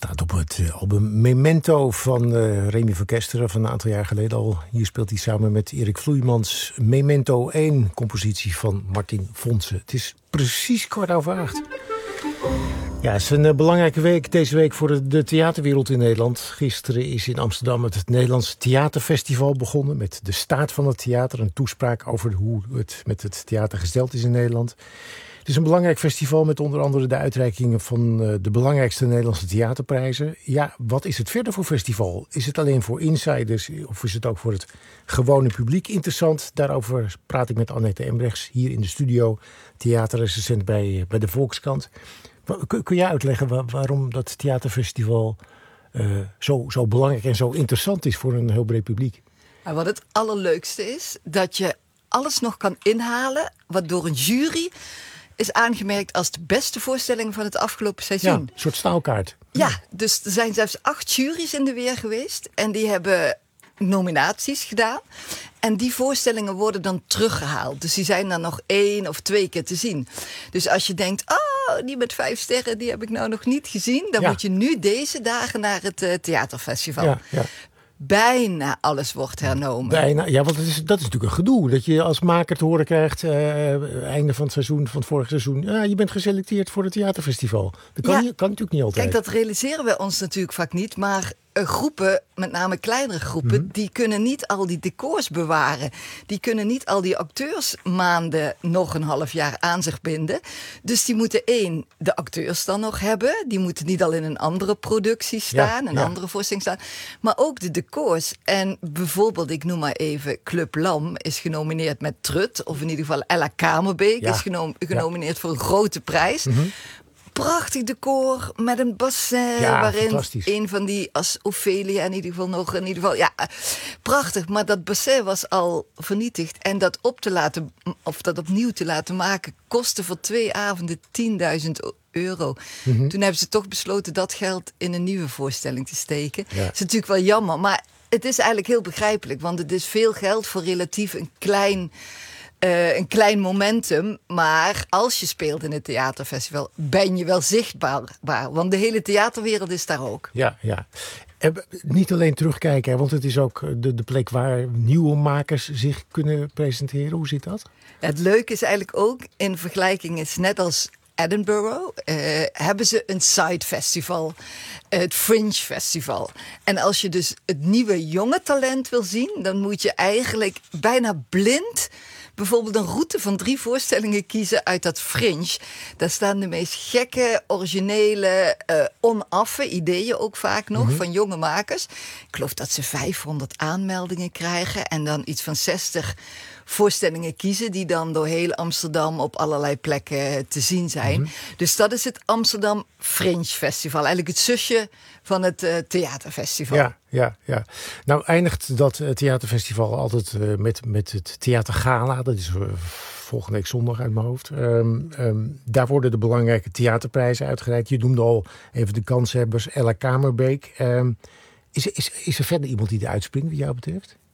Staat op het album Memento van Remy van Kesteren van een aantal jaar geleden al. Hier speelt hij samen met Erik Vloeimans Memento 1, compositie van Martin Fonse. Het is precies 7:15. Ja, het is een belangrijke week deze week voor de theaterwereld in Nederland. Gisteren is in Amsterdam het Nederlands Theaterfestival begonnen met de staat van het theater. Een toespraak over hoe het met het theater gesteld is in Nederland. Het is een belangrijk festival met onder andere de uitreikingen van de belangrijkste Nederlandse theaterprijzen. Ja, wat is het verder voor festival? Is het alleen voor insiders of is het ook voor het gewone publiek interessant? Daarover praat ik met Annette Embrechts hier in de studio, theaterrecensent bij de Volkskrant. Kun jij uitleggen waarom dat theaterfestival zo belangrijk en zo interessant is voor een heel breed publiek? Nou, wat het allerleukste is, dat je alles nog kan inhalen wat door een jury is aangemerkt als de beste voorstelling van het afgelopen seizoen. Ja, een soort staalkaart. Ja, dus er zijn zelfs 8 juries in de weer geweest. En die hebben nominaties gedaan. En die voorstellingen worden dan teruggehaald. Dus die zijn dan nog 1 of 2 keer te zien. Dus als je denkt, die met 5 sterren, die heb ik nou nog niet gezien. Dan moet je nu deze dagen naar het theaterfestival. Ja. Bijna alles wordt hernomen. Bijna, ja, want dat is natuurlijk een gedoe. Dat je als maker te horen krijgt, einde van het seizoen, van het vorige seizoen. Ja, je bent geselecteerd voor het theaterfestival. Dat kan natuurlijk niet altijd. Kijk, dat realiseren we ons natuurlijk vaak niet. Maar groepen, met name kleinere groepen, die kunnen niet al die decors bewaren. Die kunnen niet al die acteursmaanden nog een half jaar aan zich binden. Dus die moeten de acteurs dan nog hebben. Die moeten niet al in een andere productie staan, een andere voorstelling staan. Maar ook de decors. En bijvoorbeeld, ik noem maar even, Club Lam is genomineerd met Trut. Of in ieder geval Ella Kamerbeek is genomineerd voor een grote prijs. Prachtig decor met een bassin waarin een van die als Ophelia in ieder geval prachtig. Maar dat bassin was al vernietigd en dat opnieuw te laten maken kostte voor 2 avonden €10.000. Toen hebben ze toch besloten dat geld in een nieuwe voorstelling te steken. Ja. Dat is natuurlijk wel jammer, maar het is eigenlijk heel begrijpelijk, want het is veel geld voor relatief een klein momentum, maar als je speelt in het theaterfestival, ben je wel zichtbaar. Want de hele theaterwereld is daar ook. Ja. Niet alleen terugkijken, want het is ook de plek waar nieuwe makers zich kunnen presenteren. Hoe zit dat? Het leuke is eigenlijk ook, in vergelijking is net als Edinburgh, hebben ze een side festival, het Fringe Festival. En als je dus het nieuwe jonge talent wil zien, dan moet je eigenlijk bijna blind bijvoorbeeld een route van 3 voorstellingen kiezen uit dat Fringe. Daar staan de meest gekke, originele, onaffe ideeën ook vaak nog van jonge makers. Ik geloof dat ze 500 aanmeldingen krijgen en dan iets van 60 voorstellingen kiezen die dan door heel Amsterdam op allerlei plekken te zien zijn. Dus dat is het Amsterdam Fringe Festival. Eigenlijk het zusje van het theaterfestival. Ja. Nou eindigt dat theaterfestival altijd met het theatergala. Dat is volgende week zondag uit mijn hoofd. Daar worden de belangrijke theaterprijzen uitgereikt. Je noemde al even de kanshebbers, Ella Kamerbeek. Is er verder iemand die eruit springt, wat jou betreft?